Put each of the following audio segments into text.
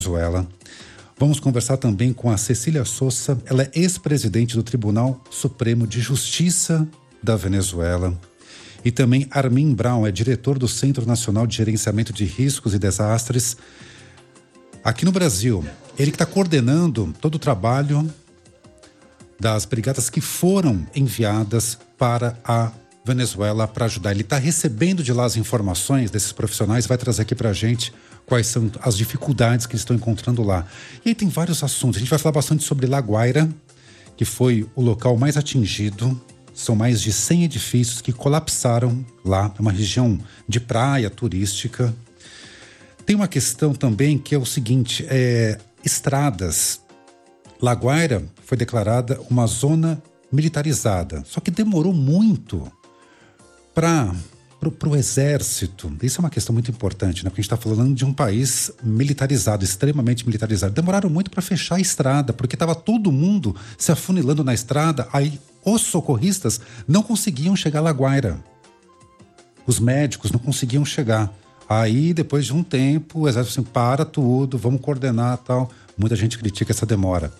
Venezuela. Vamos conversar também com a Cecília Souza, ela é ex-presidente do Tribunal Supremo de Justiça da Venezuela. E também Armin Brown, é diretor do Centro Nacional de Gerenciamento de Riscos e Desastres aqui no Brasil. Ele que está coordenando todo o trabalho das brigadas que foram enviadas para a Venezuela para ajudar. Ele está recebendo de lá as informações desses profissionais, vai trazer aqui para a gente quais são as dificuldades que eles estão encontrando lá. E aí tem vários assuntos. A gente vai falar bastante sobre La Guaira, que foi o local mais atingido. São mais de 100 edifícios que colapsaram lá, é uma região de praia turística. Tem uma questão também que é o seguinte, estradas. La Guaira foi declarada uma zona militarizada, só que demorou muito para o exército. Isso é uma questão muito importante, né? Porque a gente está falando de um país militarizado, extremamente militarizado. Demoraram muito para fechar a estrada, porque estava todo mundo se afunilando na estrada, aí os socorristas não conseguiam chegar a La Guaira. Os médicos não conseguiam chegar. Aí, depois de um tempo, o exército assim, para tudo, vamos coordenar e tal. Muita gente critica essa demora.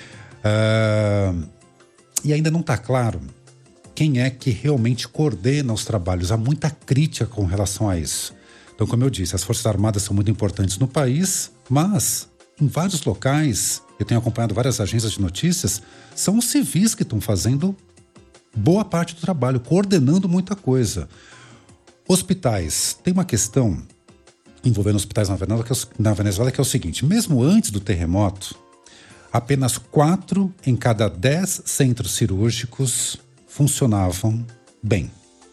E ainda não está claro quem é que realmente coordena os trabalhos. Há muita crítica com relação a isso. Então, como eu disse, as Forças Armadas são muito importantes no país, mas em vários locais, eu tenho acompanhado várias agências de notícias, são os civis que estão fazendo boa parte do trabalho, coordenando muita coisa. Hospitais. Tem uma questão envolvendo hospitais na Venezuela que é o seguinte, mesmo antes do terremoto, apenas 4 em cada 10 centros cirúrgicos funcionavam bem.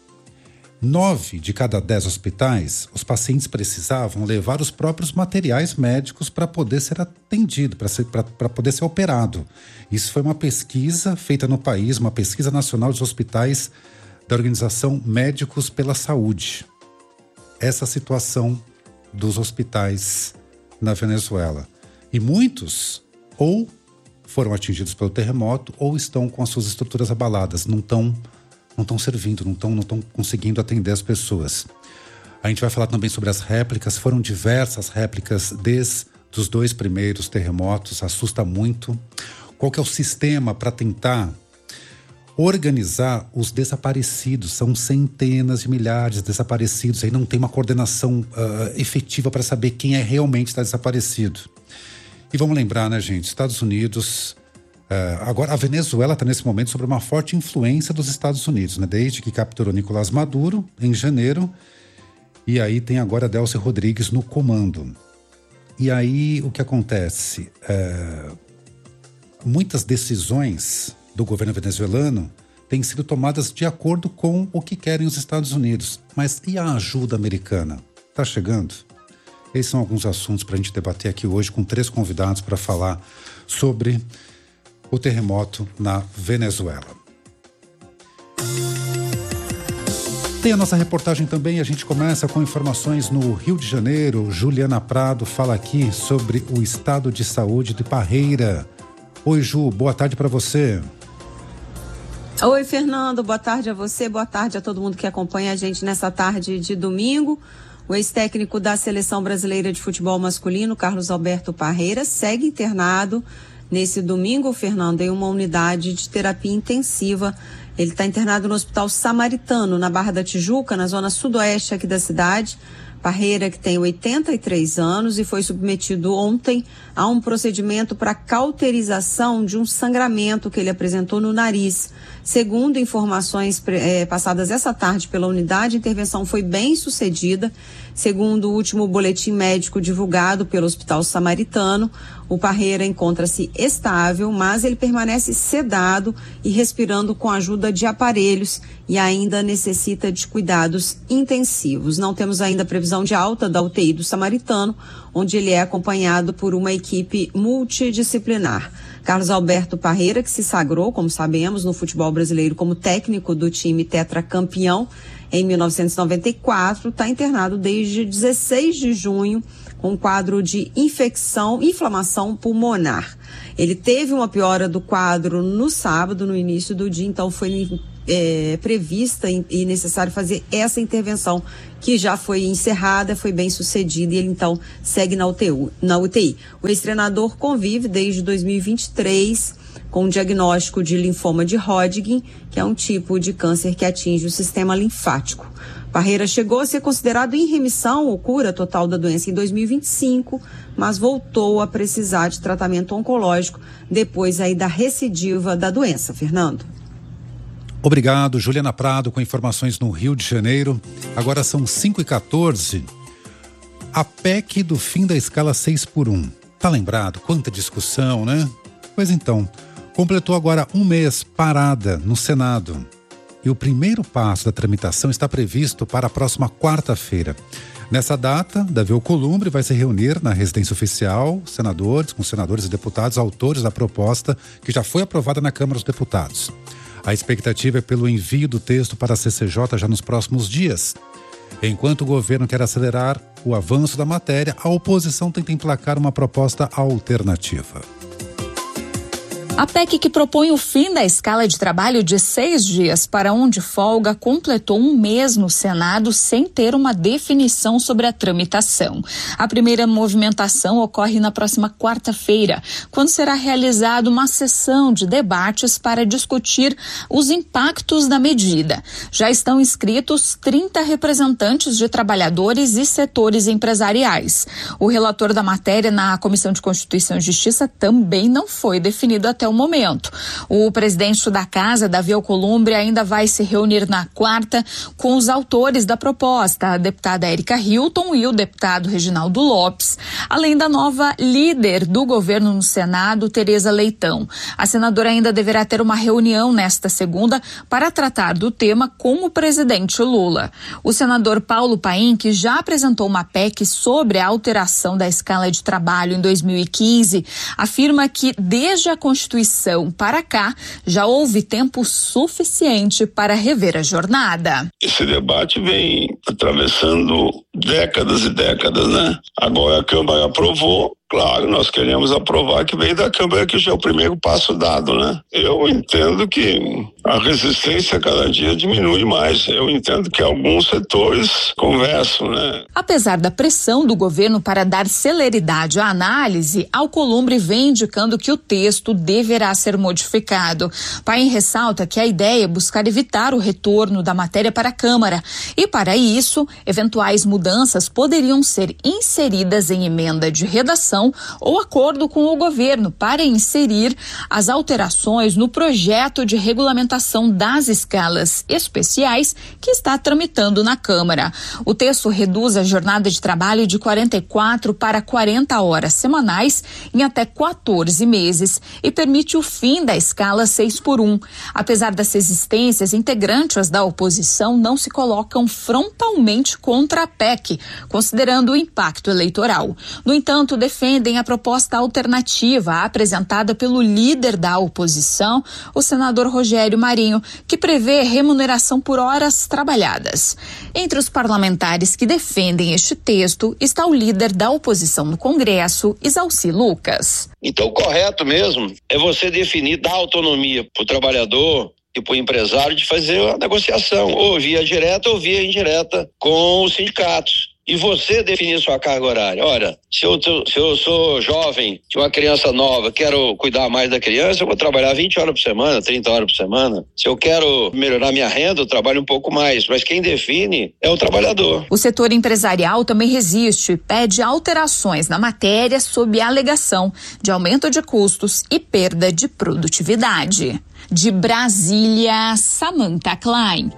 9 de cada 10 hospitais, os pacientes precisavam levar os próprios materiais médicos para poder ser atendido, para poder ser operado. Isso foi uma pesquisa feita no país, uma pesquisa nacional dos hospitais da Organização Médicos pela Saúde. Essa situação dos hospitais na Venezuela. E muitos ou foram atingidos pelo terremoto ou estão com as suas estruturas abaladas, não estão servindo, não estão conseguindo atender as pessoas. A gente vai falar também sobre as réplicas, foram diversas réplicas desde os 2 primeiros terremotos, assusta muito. Qual que é o sistema para tentar organizar os desaparecidos? São centenas de milhares de desaparecidos, aí não tem uma coordenação efetiva para saber quem é realmente está desaparecido. E vamos lembrar, né, gente, Estados Unidos... agora, a Venezuela está nesse momento sob uma forte influência dos Estados Unidos, né? Desde que capturou Nicolás Maduro, em janeiro, e aí tem agora Delcy Rodrigues no comando. E aí, o que acontece? Muitas decisões do governo venezuelano têm sido tomadas de acordo com o que querem os Estados Unidos. Mas e a ajuda americana? Está chegando? Esses são alguns assuntos para a gente debater aqui hoje com 3 convidados para falar sobre o terremoto na Venezuela. Tem a nossa reportagem também, a gente começa com informações no Rio de Janeiro. Juliana Prado fala aqui sobre o estado de saúde de Parreira. Oi, Ju, boa tarde para você. Oi, Fernando, boa tarde a você, boa tarde a todo mundo que acompanha a gente nessa tarde de domingo. O ex-técnico da Seleção Brasileira de Futebol Masculino, Carlos Alberto Parreira, segue internado nesse domingo, Fernando, em uma unidade de terapia intensiva. Ele está internado no Hospital Samaritano, na Barra da Tijuca, na zona sudoeste aqui da cidade. Parreira, que tem 83 anos e foi submetido ontem a um procedimento para cauterização de um sangramento que ele apresentou no nariz. Segundo informações passadas essa tarde pela unidade, a intervenção foi bem sucedida. Segundo o último boletim médico divulgado pelo Hospital Samaritano, o Parreira encontra-se estável, mas ele permanece sedado e respirando com a ajuda de aparelhos e ainda necessita de cuidados intensivos. Não temos ainda previsão de alta da UTI do Samaritano, onde ele é acompanhado por uma equipe multidisciplinar. Carlos Alberto Parreira, que se sagrou, como sabemos, no futebol brasileiro como técnico do time tetracampeão em 1994, está internado desde 16 de junho com um quadro de inflamação pulmonar. Ele teve uma piora do quadro no sábado, no início do dia, então foi prevista e necessário fazer essa intervenção, que já foi encerrada, foi bem sucedida, e ele então segue na UTI. O ex-treinador convive desde 2023 com o diagnóstico de linfoma de Hodgkin, que é um tipo de câncer que atinge o sistema linfático. Parreira chegou a ser considerado em remissão ou cura total da doença em 2025, mas voltou a precisar de tratamento oncológico depois aí da recidiva da doença. Fernando. Obrigado, Juliana Prado, com informações no Rio de Janeiro. Agora são 5h14. A PEC do fim da escala 6x1. Tá lembrado? Quanta discussão, né? Pois então, completou agora um mês parada no Senado. E o primeiro passo da tramitação está previsto para a próxima quarta-feira. Nessa data, Davi Alcolumbre vai se reunir na residência oficial, com senadores e deputados, autores da proposta que já foi aprovada na Câmara dos Deputados. A expectativa é pelo envio do texto para a CCJ já nos próximos dias. Enquanto o governo quer acelerar o avanço da matéria, a oposição tenta emplacar uma proposta alternativa. A PEC que propõe o fim da escala de trabalho de 6 dias para um de folga completou um mês no Senado sem ter uma definição sobre a tramitação. A primeira movimentação ocorre na próxima quarta-feira, quando será realizada uma sessão de debates para discutir os impactos da medida. Já estão inscritos 30 representantes de trabalhadores e setores empresariais. O relator da matéria na Comissão de Constituição e Justiça também não foi definido até o momento. O presidente da Casa, Davi Alcolumbre, ainda vai se reunir na quarta com os autores da proposta, a deputada Érica Hilton e o deputado Reginaldo Lopes, além da nova líder do governo no Senado, Tereza Leitão. A senadora ainda deverá ter uma reunião nesta segunda para tratar do tema com o presidente Lula. O senador Paulo Paim, que já apresentou uma PEC sobre a alteração da escala de trabalho em 2015, afirma que desde a Constituição para cá já houve tempo suficiente para rever a jornada. Esse debate vem atravessando décadas e décadas, né? Agora a Câmara aprovou. Claro, nós queremos aprovar que veio da Câmara, que já é o primeiro passo dado, né? Eu entendo que a resistência cada dia diminui mais. Eu entendo que alguns setores conversam, né? Apesar da pressão do governo para dar celeridade à análise, Alcolumbre vem indicando que o texto deverá ser modificado. Paim ressalta que a ideia é buscar evitar o retorno da matéria para a Câmara e, para isso, eventuais mudanças poderiam ser inseridas em emenda de redação ou acordo com o governo para inserir as alterações no projeto de regulamentação das escalas especiais que está tramitando na Câmara. O texto reduz a jornada de trabalho de 44 para 40 horas semanais em até 14 meses e permite o fim da escala 6x1. Apesar das resistências, integrantes da oposição não se colocam frontalmente contra a PEC, considerando o impacto eleitoral. No entanto, defendem a proposta alternativa apresentada pelo líder da oposição, o senador Rogério Marinho, que prevê remuneração por horas trabalhadas. Entre os parlamentares que defendem este texto está o líder da oposição no Congresso, Isalci Lucas. Então, o correto mesmo é você definir, dar autonomia para o trabalhador e para o empresário de fazer a negociação, ou via direta ou via indireta com os sindicatos. E você definir sua carga horária. Olha, se eu sou jovem, de uma criança nova, quero cuidar mais da criança, eu vou trabalhar 20 horas por semana, 30 horas por semana. Se eu quero melhorar minha renda, eu trabalho um pouco mais. Mas quem define é o trabalhador. O setor empresarial também resiste e pede alterações na matéria sob a alegação de aumento de custos e perda de produtividade. De Brasília, Samantha Klein.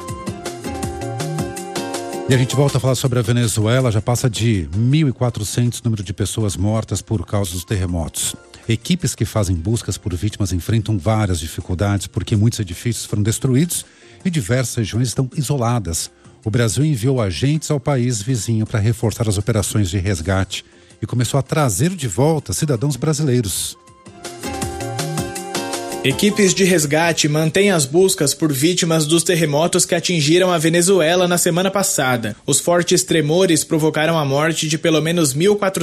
E a gente volta a falar sobre a Venezuela. Já passa de 1.400 número de pessoas mortas por causa dos terremotos. Equipes que fazem buscas por vítimas enfrentam várias dificuldades porque muitos edifícios foram destruídos e diversas regiões estão isoladas. O Brasil enviou agentes ao país vizinho para reforçar as operações de resgate e começou a trazer de volta cidadãos brasileiros. Equipes de resgate mantêm as buscas por vítimas dos terremotos que atingiram a Venezuela na semana passada. Os fortes tremores provocaram a morte de pelo menos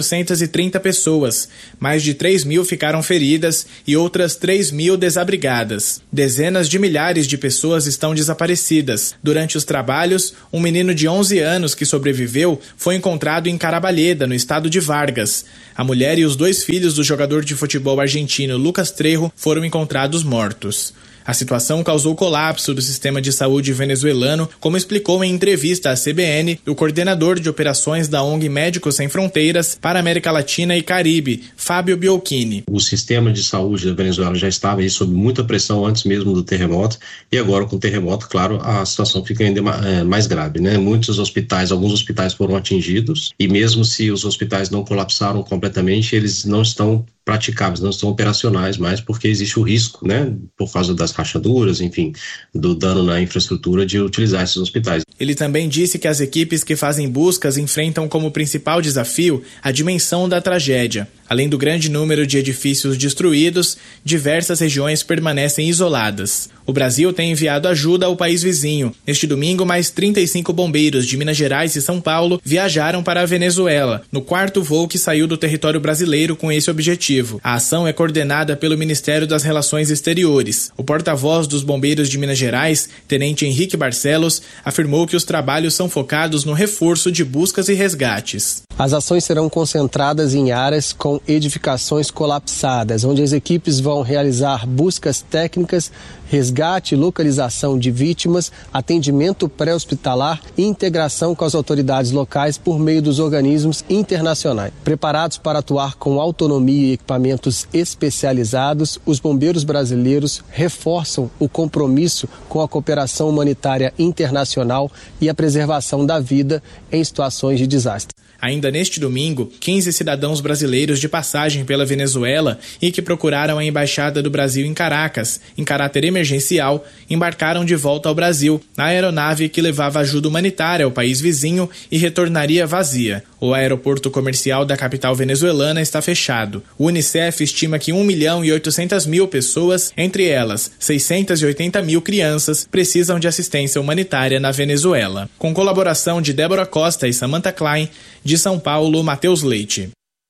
1.430 pessoas. Mais de 3.000 ficaram feridas e outras 3.000 desabrigadas. Dezenas de milhares de pessoas estão desaparecidas. Durante os trabalhos, um menino de 11 anos que sobreviveu foi encontrado em Carabalheda, no estado de Vargas. A mulher e os 2 filhos do jogador de futebol argentino Lucas Trejo foram encontrados mortos. A situação causou colapso do sistema de saúde venezuelano, como explicou em entrevista à CBN o coordenador de operações da ONG Médicos Sem Fronteiras para a América Latina e Caribe, Fábio Biolchini. O sistema de saúde da Venezuela já estava aí sob muita pressão antes mesmo do terremoto, e agora com o terremoto, claro, a situação fica ainda mais grave, né? Alguns hospitais foram atingidos, e mesmo se os hospitais não colapsaram completamente, eles não estão praticáveis, não estão operacionais mais, porque existe o risco, né, por causa das rachaduras, enfim, do dano na infraestrutura de utilizar esses hospitais. Ele também disse que as equipes que fazem buscas enfrentam como principal desafio a dimensão da tragédia. Além do grande número de edifícios destruídos, diversas regiões permanecem isoladas. O Brasil tem enviado ajuda ao país vizinho. Neste domingo, mais 35 bombeiros de Minas Gerais e São Paulo viajaram para a Venezuela, no 4º voo que saiu do território brasileiro com esse objetivo. A ação é coordenada pelo Ministério das Relações Exteriores. O porta-voz dos bombeiros de Minas Gerais, Tenente Henrique Barcelos, afirmou que os trabalhos são focados no reforço de buscas e resgates. As ações serão concentradas em áreas com edificações colapsadas, onde as equipes vão realizar buscas técnicas, resgate e localização de vítimas, atendimento pré-hospitalar e integração com as autoridades locais por meio dos organismos internacionais. Preparados para atuar com autonomia e equipamentos especializados, os bombeiros brasileiros reforçam o compromisso com a cooperação humanitária internacional e a preservação da vida em situações de desastre. Ainda neste domingo, 15 cidadãos brasileiros de passagem pela Venezuela e que procuraram a Embaixada do Brasil em Caracas, em caráter emergencial, embarcaram de volta ao Brasil, na aeronave que levava ajuda humanitária ao país vizinho e retornaria vazia. O aeroporto comercial da capital venezuelana está fechado. O Unicef estima que 1.800.000 pessoas, entre elas 680.000 crianças, precisam de assistência humanitária na Venezuela. Com colaboração de Débora Costa e Samantha Klein, de São Paulo, Matheus Leite.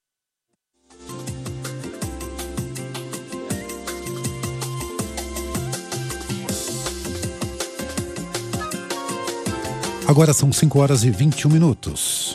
Agora são 5h21.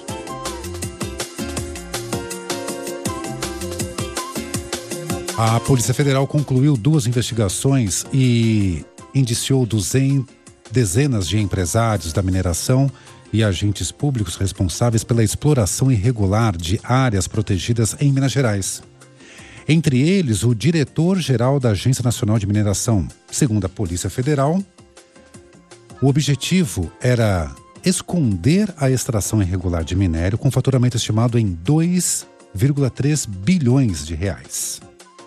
A Polícia Federal concluiu 2 investigações e indiciou dezenas de empresários da mineração e agentes públicos responsáveis pela exploração irregular de áreas protegidas em Minas Gerais. Entre eles, o diretor-geral da Agência Nacional de Mineração. Segundo a Polícia Federal, o objetivo era esconder a extração irregular de minério com faturamento estimado em 2,3 bilhões de reais.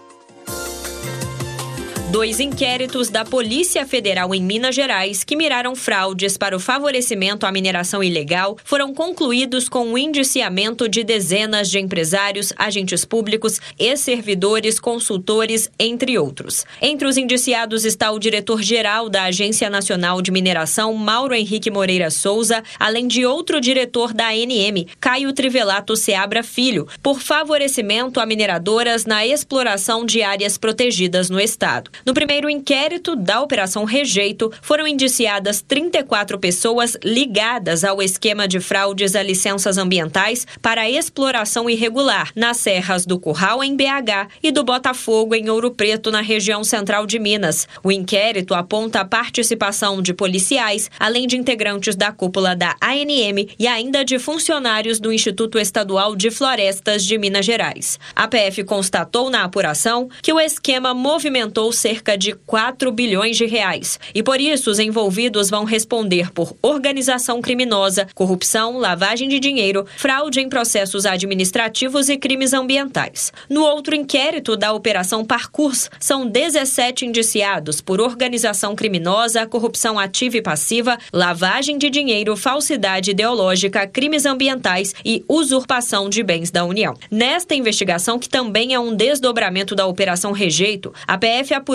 2 inquéritos da Polícia Federal em Minas Gerais, que miraram fraudes para o favorecimento à mineração ilegal, foram concluídos com o indiciamento de dezenas de empresários, agentes públicos e servidores, consultores, entre outros. Entre os indiciados está o diretor-geral da Agência Nacional de Mineração, Mauro Henrique Moreira Souza, além de outro diretor da ANM, Caio Trivelato Seabra Filho, por favorecimento a mineradoras na exploração de áreas protegidas no estado. No primeiro inquérito da Operação Rejeito, foram indiciadas 34 pessoas ligadas ao esquema de fraudes a licenças ambientais para a exploração irregular nas serras do Curral, em BH, e do Botafogo, em Ouro Preto, na região central de Minas. O inquérito aponta a participação de policiais, além de integrantes da cúpula da ANM e ainda de funcionários do Instituto Estadual de Florestas de Minas Gerais. A PF constatou na apuração que o esquema movimentou cerca de 4 bilhões de reais. E por isso os envolvidos vão responder por organização criminosa, corrupção, lavagem de dinheiro, fraude em processos administrativos e crimes ambientais. No outro inquérito da Operação Parcurs, são 17 indiciados por organização criminosa, corrupção ativa e passiva, lavagem de dinheiro, falsidade ideológica, crimes ambientais e usurpação de bens da União. Nesta investigação, que também é um desdobramento da Operação Rejeito, a PF apurou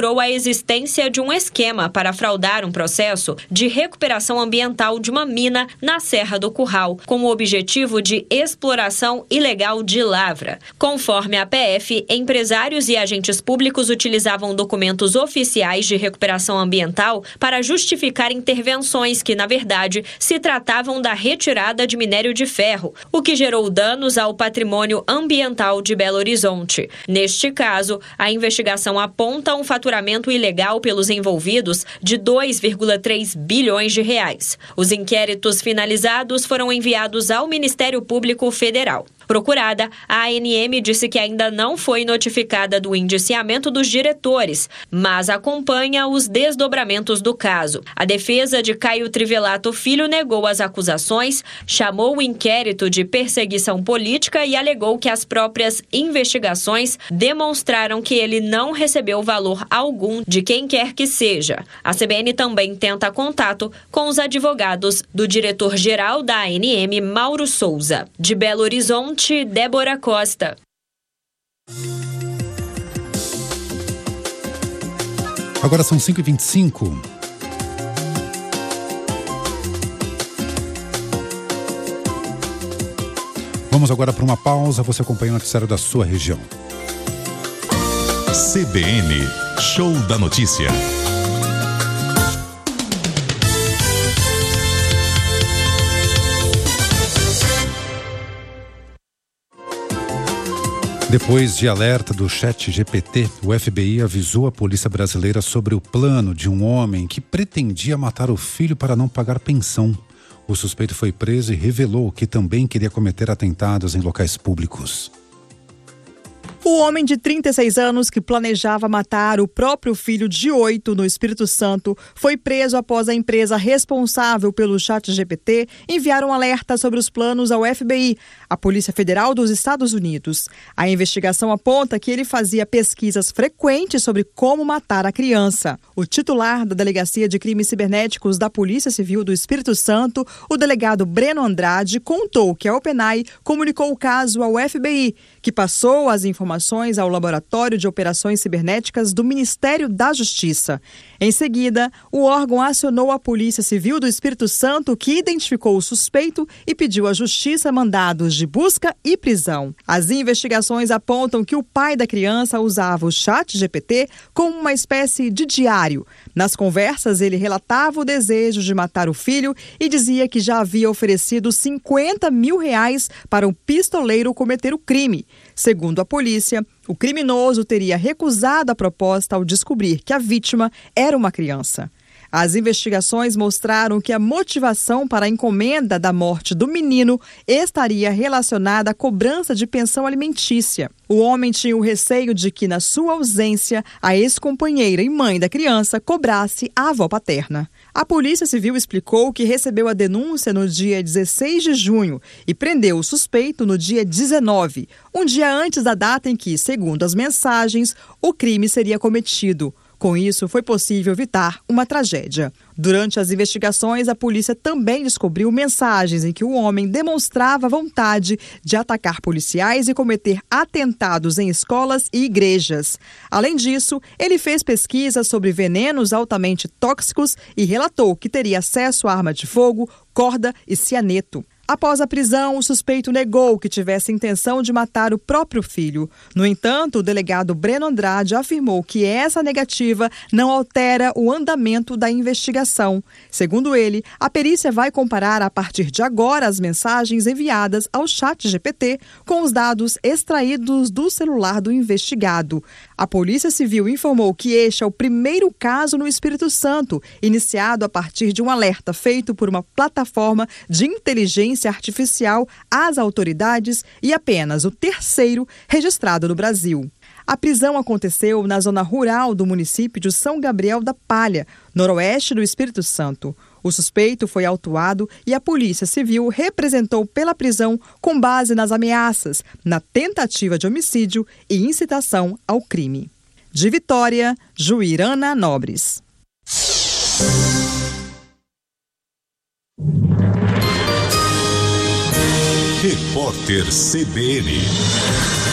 apurou a existência de um esquema para fraudar um processo de recuperação ambiental de uma mina na Serra do Curral, com o objetivo de exploração ilegal de lavra. Conforme a PF, empresários e agentes públicos utilizavam documentos oficiais de recuperação ambiental para justificar intervenções que, na verdade, se tratavam da retirada de minério de ferro, o que gerou danos ao patrimônio ambiental de Belo Horizonte. Neste caso, a investigação aponta um faturamento ilegal pelos envolvidos de 2,3 bilhões de reais. Os inquéritos finalizados foram enviados ao Ministério Público Federal. Procurada, a ANM disse que ainda não foi notificada do indiciamento dos diretores, mas acompanha os desdobramentos do caso. A defesa de Caio Trivelato Filho negou as acusações, chamou o inquérito de perseguição política e alegou que as próprias investigações demonstraram que ele não recebeu valor algum de quem quer que seja. A CBN também tenta contato com os advogados do diretor-geral da ANM, Mauro Souza. De Belo Horizonte, Débora Costa. Agora são 5h25. Vamos agora para uma pausa. Você acompanha o noticiário da sua região. CBN, Show da Notícia. Depois de alerta do ChatGPT, o FBI avisou a polícia brasileira sobre o plano de um homem que pretendia matar o filho para não pagar pensão. O suspeito foi preso e revelou que também queria cometer atentados em locais públicos. O homem de 36 anos que planejava matar o próprio filho de 8 no Espírito Santo foi preso após a empresa responsável pelo ChatGPT enviar um alerta sobre os planos ao FBI, a Polícia Federal dos Estados Unidos. A investigação aponta que ele fazia pesquisas frequentes sobre como matar a criança. O titular da Delegacia de Crimes Cibernéticos da Polícia Civil do Espírito Santo, o delegado Breno Andrade, contou que a OpenAI comunicou o caso ao FBI, que passou as informações ao Laboratório de Operações Cibernéticas do Ministério da Justiça. Em seguida, o órgão acionou a Polícia Civil do Espírito Santo, que identificou o suspeito e pediu à Justiça mandados de busca e prisão. As investigações apontam que o pai da criança usava o ChatGPT como uma espécie de diário. Nas conversas, ele relatava o desejo de matar o filho e dizia que já havia oferecido R$50 mil para um pistoleiro cometer o crime. Segundo a polícia, o criminoso teria recusado a proposta ao descobrir que a vítima era uma criança. As investigações mostraram que a motivação para a encomenda da morte do menino estaria relacionada à cobrança de pensão alimentícia. O homem tinha o receio de que, na sua ausência, a ex-companheira e mãe da criança cobrasse a avó paterna. A Polícia Civil explicou que recebeu a denúncia no dia 16 de junho e prendeu o suspeito no dia 19, um dia antes da data em que, segundo as mensagens, o crime seria cometido. Com isso, foi possível evitar uma tragédia. Durante as investigações, a polícia também descobriu mensagens em que o homem demonstrava vontade de atacar policiais e cometer atentados em escolas e igrejas. Além disso, ele fez pesquisas sobre venenos altamente tóxicos e relatou que teria acesso a arma de fogo, corda e cianeto. Após a prisão, o suspeito negou que tivesse intenção de matar o próprio filho. No entanto, o delegado Breno Andrade afirmou que essa negativa não altera o andamento da investigação. Segundo ele, a perícia vai comparar a partir de agora as mensagens enviadas ao ChatGPT com os dados extraídos do celular do investigado. A Polícia Civil informou que este é o primeiro caso no Espírito Santo, iniciado a partir de um alerta feito por uma plataforma de inteligência artificial às autoridades e apenas o terceiro registrado no Brasil. A prisão aconteceu na zona rural do município de São Gabriel da Palha, noroeste do Espírito Santo. O suspeito foi autuado e a Polícia Civil representou pela prisão com base nas ameaças, na tentativa de homicídio e incitação ao crime. De Vitória, Juirana Nobres. Repórter CBN.